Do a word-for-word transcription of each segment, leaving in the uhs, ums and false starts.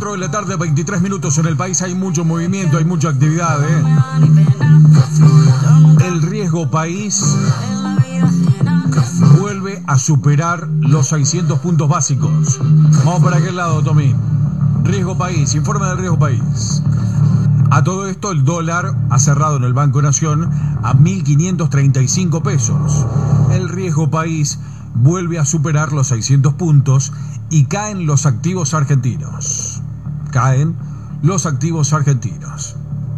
cuatro de la tarde, veintitrés minutos en el país. Hay mucho movimiento, hay mucha actividad, ¿eh? El riesgo país vuelve a superar los seiscientos puntos básicos. Vamos para aquel lado, Tomín. Riesgo país, informe del riesgo país. A todo esto, el dólar ha cerrado en el Banco Nación a mil quinientos treinta y cinco pesos. El riesgo país vuelve a superar los seiscientos puntos y caen los activos argentinos. Caen los activos argentinos.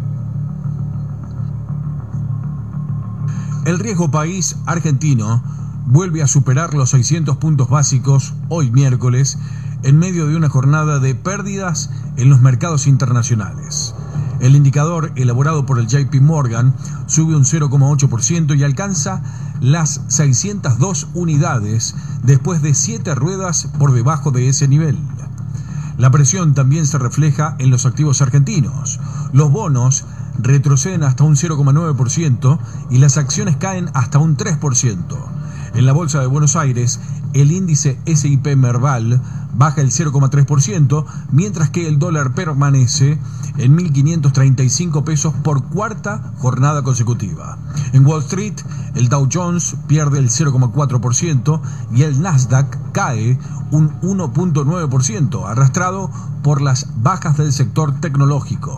El riesgo país argentino vuelve a superar los seiscientos puntos básicos hoy miércoles en medio de una jornada de pérdidas en los mercados internacionales. El indicador elaborado por el J P Morgan sube un cero coma ocho por ciento y alcanza las seiscientas dos unidades después de siete ruedas por debajo de ese nivel. La presión también se refleja en los activos argentinos. Los bonos retroceden hasta un cero coma nueve por ciento y las acciones caen hasta un tres por ciento. En la Bolsa de Buenos Aires, el índice S y P Merval baja el cero coma tres por ciento, mientras que el dólar permanece en mil quinientos treinta y cinco pesos por cuarta jornada consecutiva. En Wall Street, el Dow Jones pierde el cero coma cuatro por ciento y el Nasdaq cae un uno coma nueve por ciento, arrastrado por las bajas del sector tecnológico.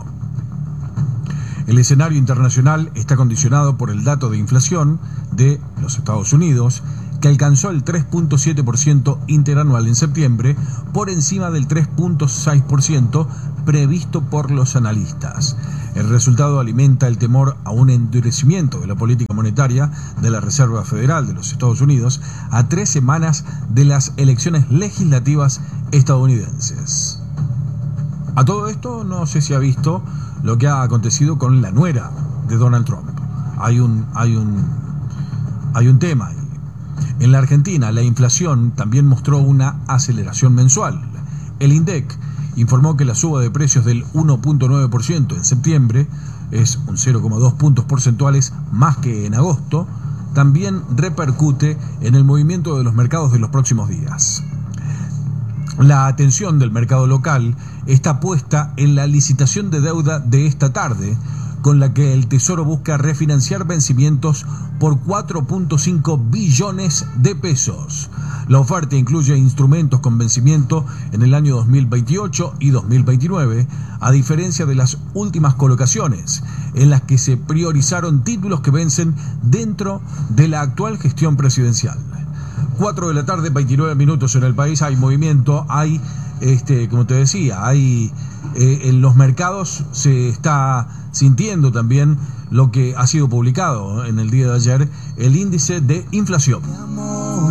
El escenario internacional está condicionado por el dato de inflación de los Estados Unidos, que alcanzó el tres coma siete por ciento interanual en septiembre, por encima del tres coma seis por ciento previsto por los analistas. El resultado alimenta el temor a un endurecimiento de la política monetaria de la Reserva Federal de los Estados Unidos a tres semanas de las elecciones legislativas estadounidenses. A todo esto, no sé si ha visto lo que ha acontecido con la nuera de Donald Trump. Hay un, hay un, hay un tema ahí. En la Argentina, la inflación también mostró una aceleración mensual. El INDEC informó que la suba de precios del uno coma nueve por ciento en septiembre es un cero coma dos puntos porcentuales más que en agosto. También repercute en el movimiento de los mercados de los próximos días. La atención del mercado local está puesta en la licitación de deuda de esta tarde, con la que el Tesoro busca refinanciar vencimientos por cuatro coma cinco billones de pesos. La oferta incluye instrumentos con vencimiento en el año dos mil veintiocho y dos mil veintinueve, a diferencia de las últimas colocaciones, en las que se priorizaron títulos que vencen dentro de la actual gestión presidencial. cuatro de la tarde, veintinueve minutos en el país. Hay movimiento, hay, este, como te decía, hay eh, en los mercados se está sintiendo también lo que ha sido publicado en el día de ayer, el índice de inflación.